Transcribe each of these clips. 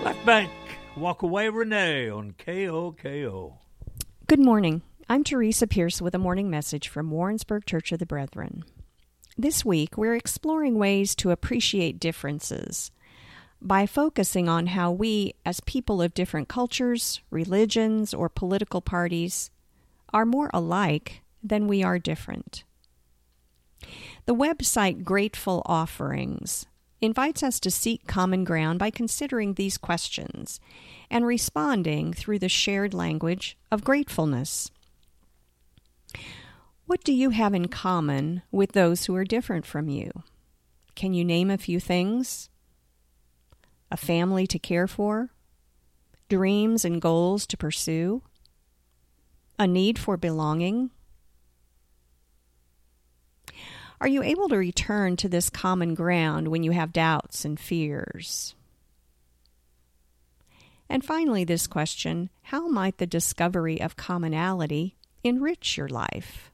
Left Bank, Walk Away Renee on KOKO. Good morning. I'm Teresa Pierce with a morning message from Warrensburg Church of the Brethren. This week, we're exploring ways to appreciate differences by focusing on how we, as people of different cultures, religions, or political parties, are more alike than we are different. The website Grateful Offerings invites us to seek common ground by considering these questions and responding through the shared language of gratefulness. What do you have in common with those who are different from you? Can you name a few things? A family to care for? Dreams and goals to pursue? A need for belonging? Are you able to return to this common ground when you have doubts and fears? And finally, this question, how might the discovery of commonality enrich your life?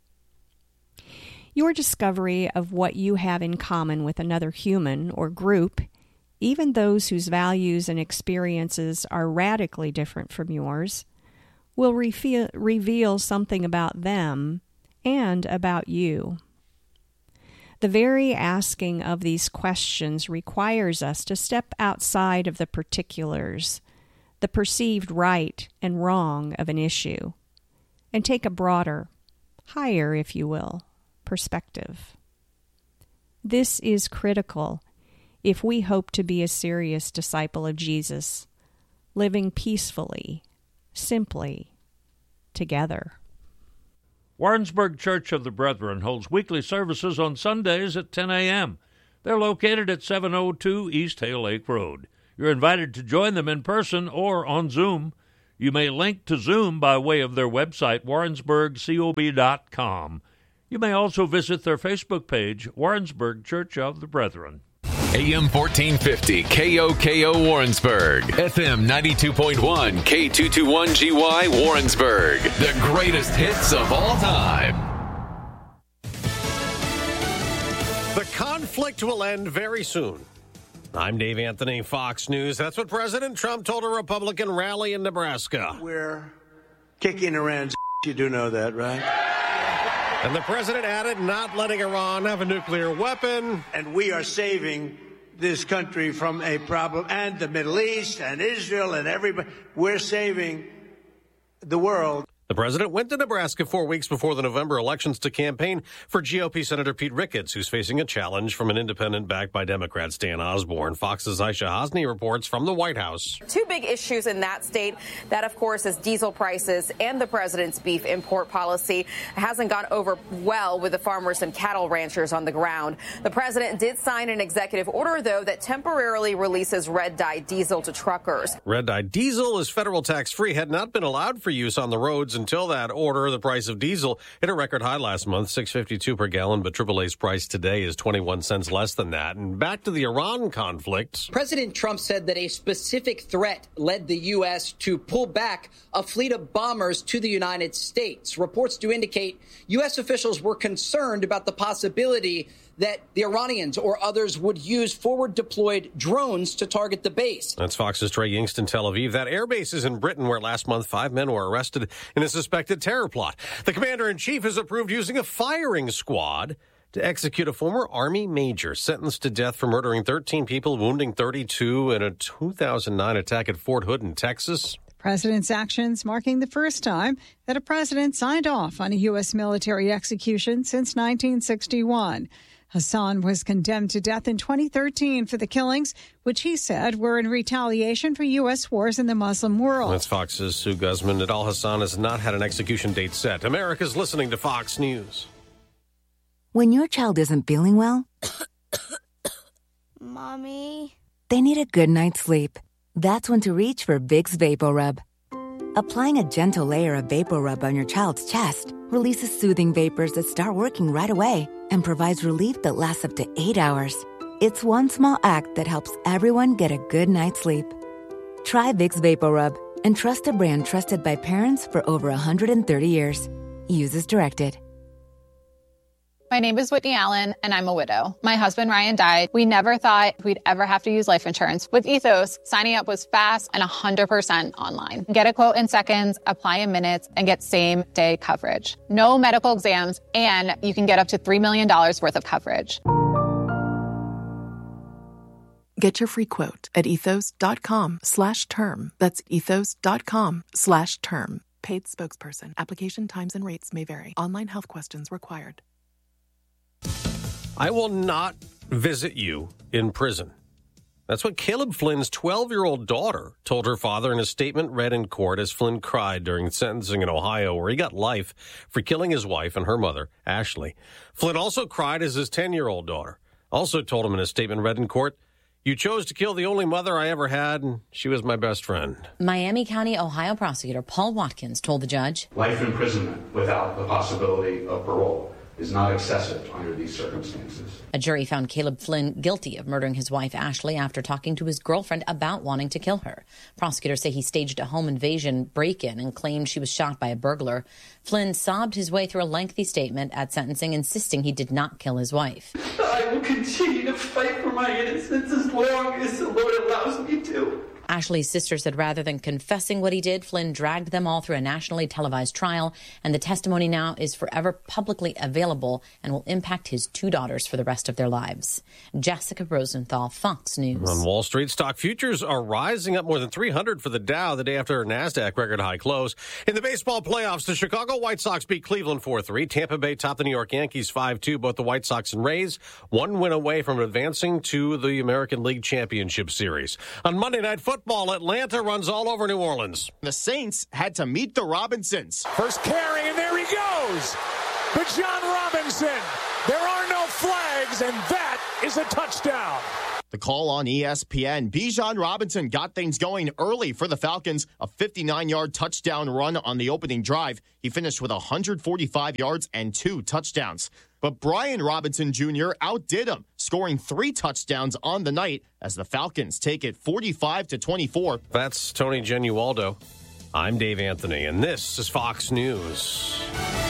Your discovery of what you have in common with another human or group, even those whose values and experiences are radically different from yours, will reveal something about them and about you. The very asking of these questions requires us to step outside of the particulars, the perceived right and wrong of an issue, and take a broader, higher, if you will, perspective. This is critical if we hope to be a serious disciple of Jesus, living peacefully, simply, together. Warrensburg Church of the Brethren holds weekly services on Sundays at 10 a.m. They're located at 702 East Hale Lake Road. You're invited to join them in person or on Zoom. You may link to Zoom by way of their website, warrensburgcob.com. You may also visit their Facebook page, Warrensburg Church of the Brethren. AM 1450, KOKO Warrensburg. FM 92.1, K221GY Warrensburg. The greatest hits of all time. The conflict will end very soon. I'm Dave Anthony, Fox News. That's what President Trump told a Republican rally in Nebraska. We're kicking Iran's you do know that, right? And the president added, not letting Iran have a nuclear weapon. And we are saving this country from a problem, and the Middle East and Israel and everybody. We're saving the world. The president went to Nebraska 4 weeks before the November elections to campaign for GOP Senator Pete Ricketts, who's facing a challenge from an independent backed by Democrat Stan Osborne. Fox's Aisha Hosni reports from the White House. Two big issues in that state. That, of course, is diesel prices and the president's beef import policy. It hasn't gone over well with the farmers and cattle ranchers on the ground. The president did sign an executive order, though, that temporarily releases red-dye diesel to truckers. Red-dye diesel is federal tax-free, had not been allowed for use on the roads until that order. The price of diesel hit a record high last month, $6.52 per gallon, but AAA's price today is 21 cents less than that. And back to the Iran conflict. President Trump said that a specific threat led the U.S. to pull back a fleet of bombers to the United States. Reports do indicate U.S. officials were concerned about the possibility that the Iranians or others would use forward-deployed drones to target the base. That's Fox's Trey Yingst in Tel Aviv. That air base is in Britain, where last month 5 men were arrested in a suspected terror plot. The commander-in-chief has approved using a firing squad to execute a former Army major sentenced to death for murdering 13 people, wounding 32 in a 2009 attack at Fort Hood in Texas. President's actions marking the first time that a president signed off on a U.S. military execution since 1961. Hassan was condemned to death in 2013 for the killings, which he said were in retaliation for U.S. wars in the Muslim world. That's Fox's Sue Guzman. Nidal Hassan has not had an execution date set. America's listening to Fox News. When your child isn't feeling well, Mommy, they need a good night's sleep. That's when to reach for Vicks VapoRub. Applying a gentle layer of VapoRub on your child's chest releases soothing vapors that start working right away and provides relief that lasts up to 8 hours. It's one small act that helps everyone get a good night's sleep. Try Vicks VapoRub and trust a brand trusted by parents for over 130 years. Use as directed. My name is Whitney Allen, and I'm a widow. My husband, Ryan, died. We never thought we'd ever have to use life insurance. With Ethos, signing up was fast and 100% online. Get a quote in seconds, apply in minutes, and get same-day coverage. No medical exams, and you can get up to $3 million worth of coverage. Get your free quote at ethos.com/term. That's ethos.com/term. Paid spokesperson. Application times and rates may vary. Online health questions required. I will not visit you in prison. That's what Caleb Flynn's 12-year-old daughter told her father in a statement read in court as Flynn cried during sentencing in Ohio, where he got life for killing his wife and her mother, Ashley. Flynn also cried as his 10-year-old daughter also told him in a statement read in court, "You chose to kill the only mother I ever had, and she was my best friend." Miami County, Ohio prosecutor Paul Watkins told the judge, "Life imprisonment without the possibility of parole is not excessive under these circumstances." A jury found Caleb Flynn guilty of murdering his wife, Ashley, after talking to his girlfriend about wanting to kill her. Prosecutors say he staged a home invasion break-in and claimed she was shot by a burglar. Flynn sobbed his way through a lengthy statement at sentencing, insisting he did not kill his wife. "I will continue to fight for my innocence as long as the Lord allows me to." Ashley's sister said rather than confessing what he did, Flynn dragged them all through a nationally televised trial, and the testimony now is forever publicly available and will impact his two daughters for the rest of their lives. Jessica Rosenthal, Fox News. On Wall Street, stock futures are rising, up more than 300 for the Dow the day after a NASDAQ record high close. In the baseball playoffs, the Chicago White Sox beat Cleveland 4-3. Tampa Bay topped the New York Yankees 5-2. Both the White Sox and Rays one win away from advancing to the American League Championship Series. On Monday Night Football, Atlanta runs all over New Orleans. The Saints had to meet the Robinsons. First carry, and there he goes. But John Robinson, there are no flags, and that is a touchdown. The call on ESPN. Bijan Robinson got things going early for the Falcons. A 59-yard touchdown run on the opening drive. He finished with 145 yards and 2 touchdowns. But Brian Robinson Jr. outdid him, scoring 3 touchdowns on the night as the Falcons take it 45-24. That's Tony Genualdo. I'm Dave Anthony, and this is Fox News.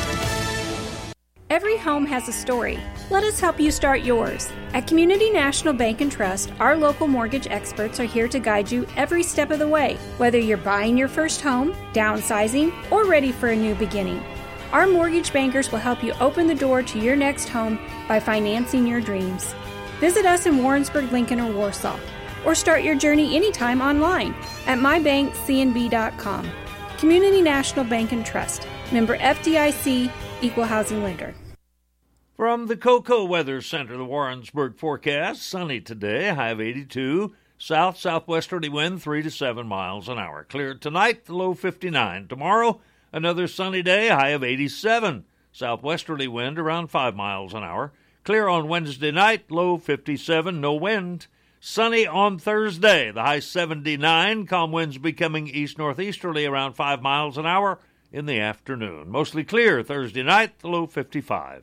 Every home has a story. Let us help you start yours. At Community National Bank and Trust, our local mortgage experts are here to guide you every step of the way, whether you're buying your first home, downsizing, or ready for a new beginning. Our mortgage bankers will help you open the door to your next home by financing your dreams. Visit us in Warrensburg, Lincoln, or Warsaw, or start your journey anytime online at mybankcnb.com. Community National Bank and Trust. Member FDIC, Equal Housing Lender. From the Cocoa Weather Center, the Warrensburg forecast, sunny today, high of 82, southwesterly wind 3 to 7 miles an hour. Clear tonight, the low 59. Tomorrow, another sunny day, high of 87, southwesterly wind around 5 miles an hour. Clear on Wednesday night, low 57, no wind. Sunny on Thursday, the high 79, calm winds becoming east-northeasterly around 5 miles an hour in the afternoon. Mostly clear Thursday night, the low 55.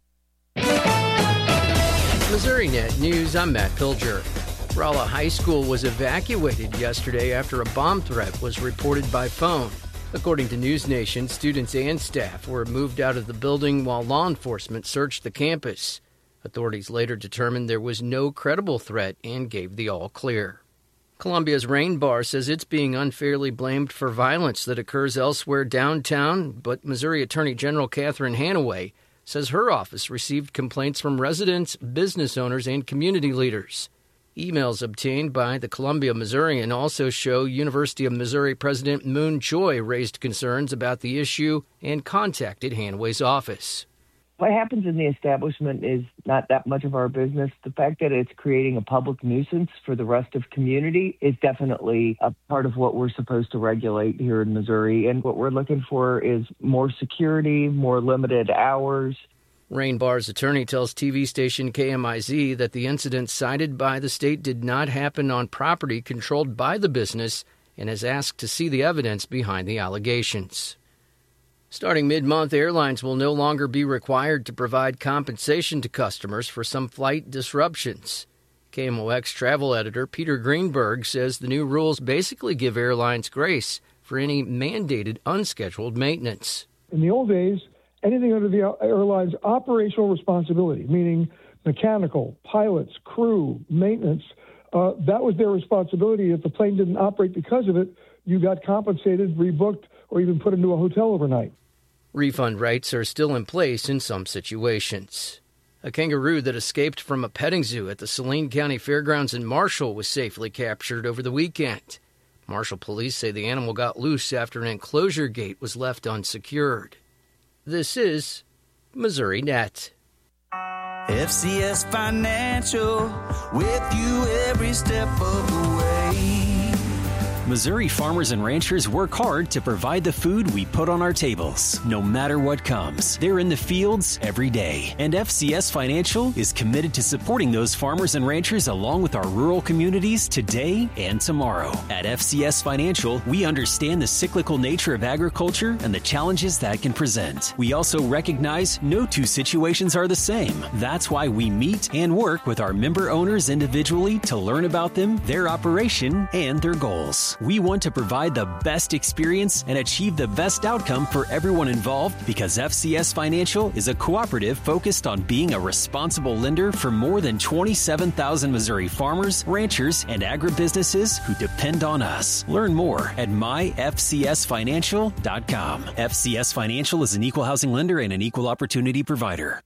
Missouri Net News, I'm Matt Pilger. Rolla High School was evacuated yesterday after a bomb threat was reported by phone. According to News Nation, students and staff were moved out of the building while law enforcement searched the campus. Authorities later determined there was no credible threat and gave the all clear. Columbia's Rain Bar says it's being unfairly blamed for violence that occurs elsewhere downtown, but Missouri Attorney General Catherine Hanaway says her office received complaints from residents, business owners, and community leaders. Emails obtained by the Columbia Missourian also show University of Missouri President Moon Choi raised concerns about the issue and contacted Hanaway's office. What happens in the establishment is not that much of our business. The fact that it's creating a public nuisance for the rest of community is definitely a part of what we're supposed to regulate here in Missouri. And what we're looking for is more security, more limited hours. Rain Bar's attorney tells TV station KMIZ that the incident cited by the state did not happen on property controlled by the business and has asked to see the evidence behind the allegations. Starting mid-month, airlines will no longer be required to provide compensation to customers for some flight disruptions. KMOX travel editor Peter Greenberg says the new rules basically give airlines grace for any mandated unscheduled maintenance. In the old days, anything under the airline's operational responsibility, meaning mechanical, pilots, crew, maintenance, that was their responsibility. If the plane didn't operate because of it, you got compensated, rebooked, or even put into a hotel overnight. Refund rights are still in place in some situations. A kangaroo that escaped from a petting zoo at the Saline County Fairgrounds in Marshall was safely captured over the weekend. Marshall police say the animal got loose after an enclosure gate was left unsecured. This is Missouri Net. FCS Financial, with you every step of the way. Missouri farmers and ranchers work hard to provide the food we put on our tables. No matter what comes, they're in the fields every day. And FCS Financial is committed to supporting those farmers and ranchers along with our rural communities today and tomorrow. At FCS Financial, we understand the cyclical nature of agriculture and the challenges that can present. We also recognize no two situations are the same. That's why we meet and work with our member owners individually to learn about them, their operation, and their goals. We want to provide the best experience and achieve the best outcome for everyone involved because FCS Financial is a cooperative focused on being a responsible lender for more than 27,000 Missouri farmers, ranchers, and agribusinesses who depend on us. Learn more at myfcsfinancial.com. FCS Financial is an equal housing lender and an equal opportunity provider.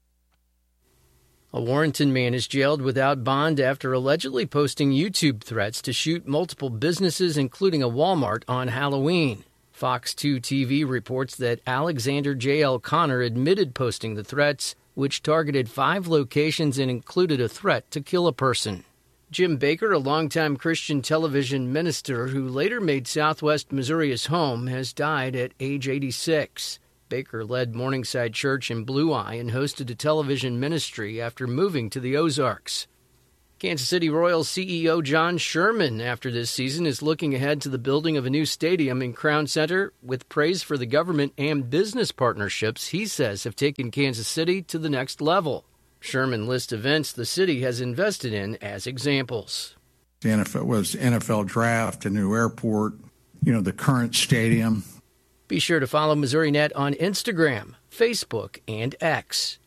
A Warrenton man is jailed without bond after allegedly posting YouTube threats to shoot multiple businesses, including a Walmart, on Halloween. Fox 2 TV reports that Alexander J.L. Connor admitted posting the threats, which targeted 5 locations and included a threat to kill a person. Jim Baker, a longtime Christian television minister who later made Southwest Missouri his home, has died at age 86. Baker led Morningside Church in Blue Eye and hosted a television ministry after moving to the Ozarks. Kansas City Royals CEO John Sherman, after this season, is looking ahead to the building of a new stadium in Crown Center with praise for the government and business partnerships he says have taken Kansas City to the next level. Sherman lists events the city has invested in as examples. The NFL draft, a new airport, the current stadium. Be sure to follow Missouri Net on Instagram, Facebook, and X.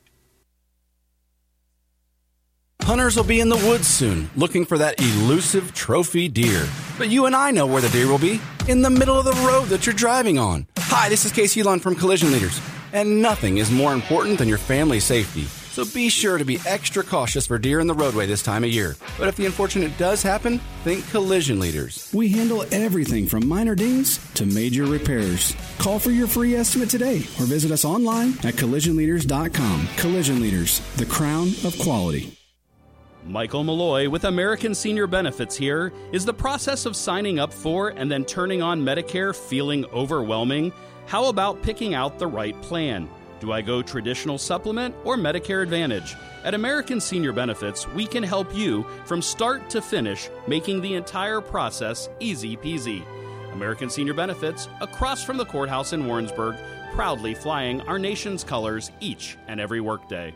Hunters will be in the woods soon, looking for that elusive trophy deer. But you and I know where the deer will be, in the middle of the road that you're driving on. Hi, this is Casey Lund from Collision Leaders. And nothing is more important than your family's safety. So be sure to be extra cautious for deer in the roadway this time of year. But if the unfortunate does happen, think Collision Leaders. We handle everything from minor dings to major repairs. Call for your free estimate today or visit us online at collisionleaders.com. Collision Leaders, the crown of quality. Michael Malloy with American Senior Benefits here. Is the process of signing up for and then turning on Medicare feeling overwhelming? How about picking out the right plan? Do I go traditional supplement or Medicare Advantage? At American Senior Benefits, we can help you from start to finish, making the entire process easy peasy. American Senior Benefits, across from the courthouse in Warrensburg, proudly flying our nation's colors each and every workday.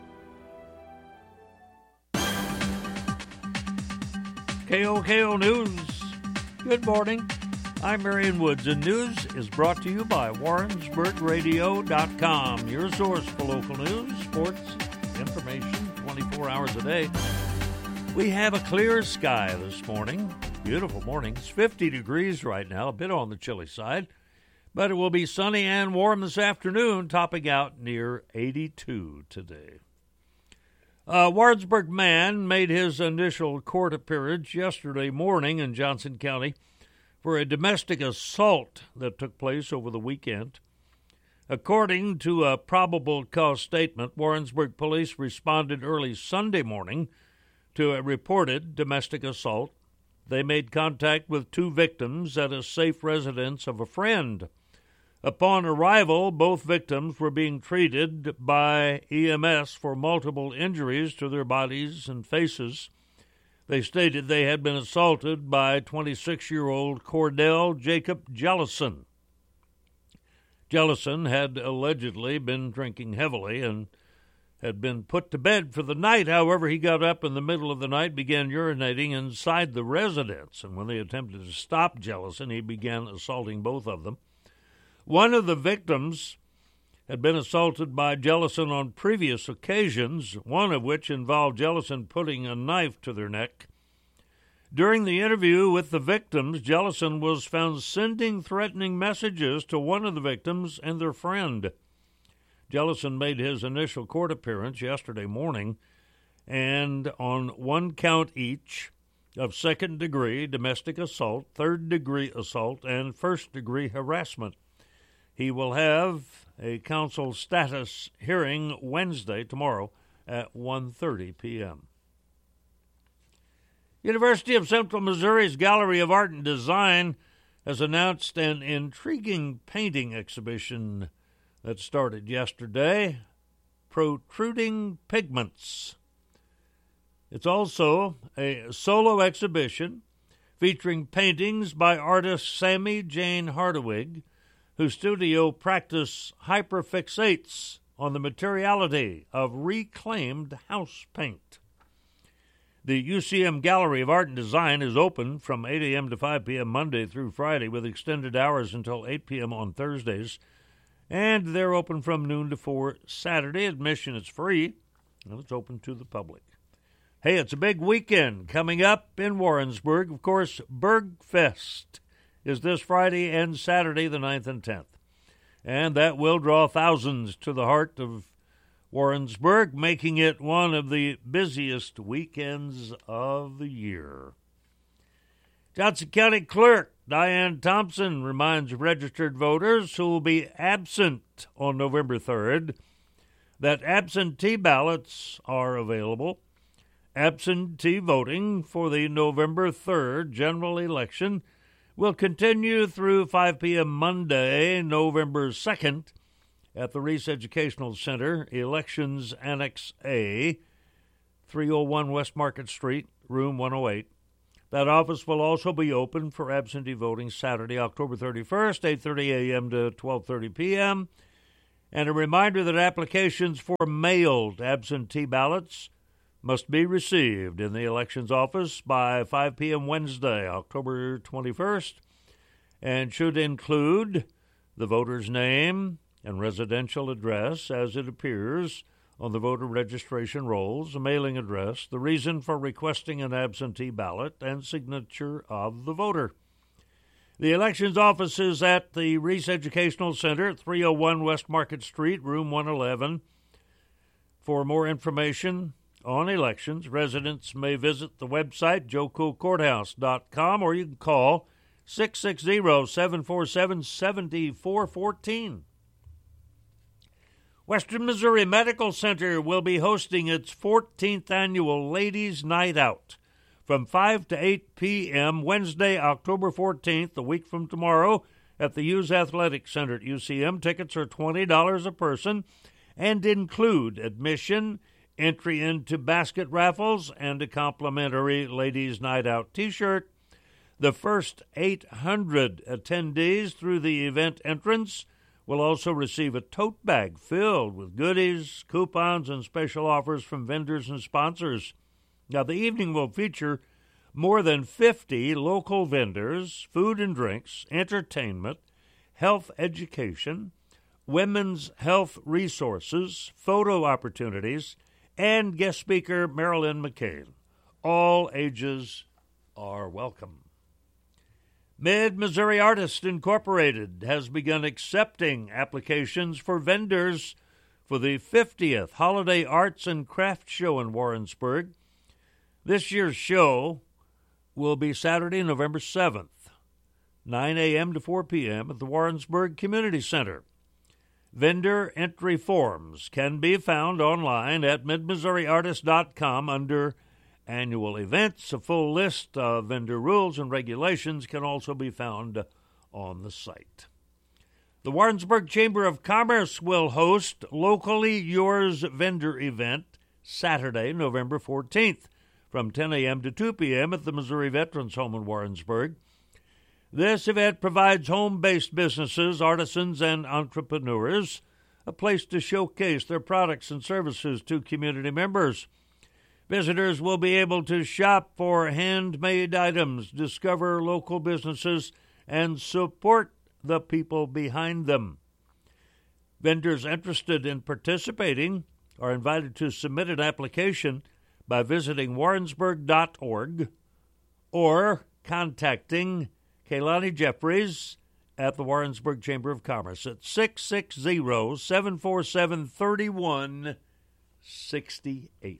KOKO News. Good morning. I'm Marion Woods, and news is brought to you by WarrensburgRadio.com, your source for local news, sports, information, 24 hours a day. We have a clear sky this morning. Beautiful morning. It's 50 degrees right now, a bit on the chilly side, but it will be sunny and warm this afternoon, topping out near 82 today. A Warrensburg man made his initial court appearance yesterday morning in Johnson County for a domestic assault that took place over the weekend. According to a probable cause statement, Warrensburg police responded early Sunday morning to a reported domestic assault. They made contact with 2 victims at a safe residence of a friend. Upon arrival, both victims were being treated by EMS for multiple injuries to their bodies and faces. They stated they had been assaulted by 26-year-old Cordell Jacob Jellison. Jellison had allegedly been drinking heavily and had been put to bed for the night. However, he got up in the middle of the night, began urinating inside the residence, and when they attempted to stop Jellison, he began assaulting both of them. One of the victims had been assaulted by Jellison on previous occasions, one of which involved Jellison putting a knife to their neck. During the interview with the victims, Jellison was found sending threatening messages to one of the victims and their friend. Jellison made his initial court appearance yesterday morning, and on one count each of second-degree domestic assault, third-degree assault, and first-degree harassment. He will have a counsel status hearing Wednesday, tomorrow, at 1:30 p.m. University of Central Missouri's Gallery of Art and Design has announced an intriguing painting exhibition that started yesterday, Protruding Pigments. It's also a solo exhibition featuring paintings by artist Sammy Jane Hardawig, whose studio practice hyperfixates on the materiality of reclaimed house paint. The UCM Gallery of Art and Design is open from 8 a.m. to 5 p.m. Monday through Friday, with extended hours until 8 p.m. on Thursdays, and they're open from noon to 4 Saturday. Admission is free, and it's open to the public. Hey, it's a big weekend coming up in Warrensburg. Of course, Bergfest is this Friday and Saturday, the 9th and 10th. And that will draw thousands to the heart of Warrensburg, making it one of the busiest weekends of the year. Johnson County Clerk Diane Thompson reminds registered voters who will be absent on November 3rd that absentee ballots are available. Absentee voting for the November 3rd general election will continue through 5 p.m. Monday, November 2nd, at the Reese Educational Center, Elections Annex A, 301 West Market Street, Room 108. That office will also be open for absentee voting Saturday, October 31st, 8:30 a.m. to 12:30 p.m. And a reminder that applications for mailed absentee ballots must be received in the elections office by 5 p.m. Wednesday, October 21st, and should include the voter's name and residential address as it appears on the voter registration rolls, a mailing address, the reason for requesting an absentee ballot, and signature of the voter. The elections office is at the Reese Educational Center, 301 West Market Street, Room 111. For more information on elections, residents may visit the website, joecoolcourthouse.com, or you can call 660-747-7414. Western Missouri Medical Center will be hosting its 14th annual Ladies' Night Out from 5 to 8 p.m. Wednesday, October 14th, a week from tomorrow, at the Hughes Athletic Center at UCM. Tickets are $20 a person and include admission, entry into basket raffles, and a complimentary Ladies' Night Out T-shirt. The first 800 attendees through the event entrance will also receive a tote bag filled with goodies, coupons, and special offers from vendors and sponsors. Now, the evening will feature more than 50 local vendors, food and drinks, entertainment, health education, women's health resources, photo opportunities, and guest speaker Marilyn McCain. All ages are welcome. Mid-Missouri Artists Incorporated has begun accepting applications for vendors for the 50th Holiday Arts and Crafts Show in Warrensburg. This year's show will be Saturday, November 7th, 9 a.m. to 4 p.m. at the Warrensburg Community Center. Vendor entry forms can be found online at midmissouriartist.com under Annual Events. A full list of vendor rules and regulations can also be found on the site. The Warrensburg Chamber of Commerce will host Locally Yours vendor event Saturday, November 14th from 10 a.m. to 2 p.m. at the Missouri Veterans Home in Warrensburg. This event provides home-based businesses, artisans, and entrepreneurs a place to showcase their products and services to community members. Visitors will be able to shop for handmade items, discover local businesses, and support the people behind them. Vendors interested in participating are invited to submit an application by visiting warrensburg.org or contacting Kaylani Jeffries at the Warrensburg Chamber of Commerce at 660-747-3168.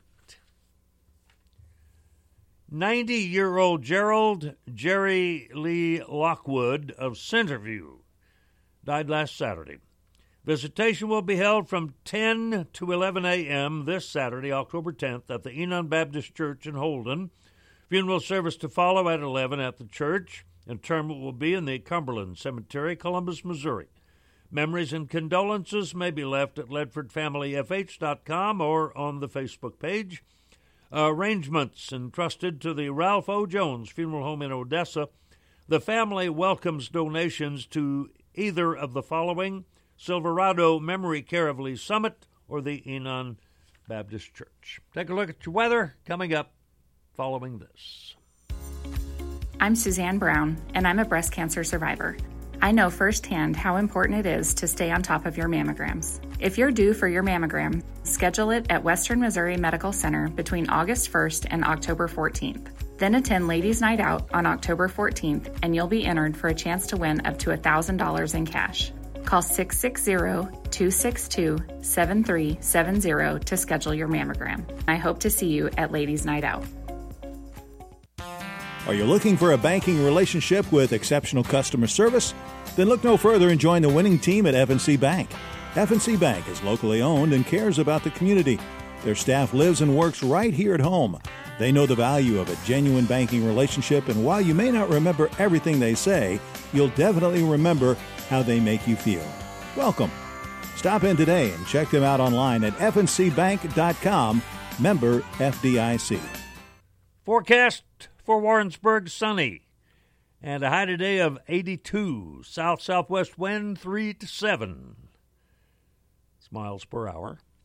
90-year-old Jerry Lee Lockwood of Centerview died last Saturday. Visitation will be held from 10 to 11 a.m. this Saturday, October 10th, at the Enon Baptist Church in Holden. Funeral service to follow at 11 at the church. Interment will be in the Cumberland Cemetery, Columbus, Missouri. Memories and condolences may be left at ledfordfamilyfh.com or on the Facebook page. Arrangements entrusted to the Ralph O. Jones Funeral Home in Odessa. The family welcomes donations to either of the following: Silverado Memory Care of Lee Summit or the Enon Baptist Church. Take a look at your weather coming up following this. I'm Suzanne Brown, and I'm a breast cancer survivor. I know firsthand how important it is to stay on top of your mammograms. If you're due for your mammogram, schedule it at Western Missouri Medical Center between August 1st and October 14th. Then attend Ladies' Night Out on October 14th, and you'll be entered for a chance to win up to $1,000 in cash. Call 660-262-7370 to schedule your mammogram. I hope to see you at Ladies' Night Out. Are you looking for a banking relationship with exceptional customer service? Then look no further and join the winning team at F&C Bank. F&C Bank is locally owned and cares about the community. Their staff lives and works right here at home. They know the value of a genuine banking relationship, and while you may not remember everything they say, you'll definitely remember how they make you feel. Welcome. Stop in today and check them out online at fncbank.com, member FDIC. Forecast for Warrensburg, sunny, and a high today of 82. South-southwest wind 3 to 7 miles per hour.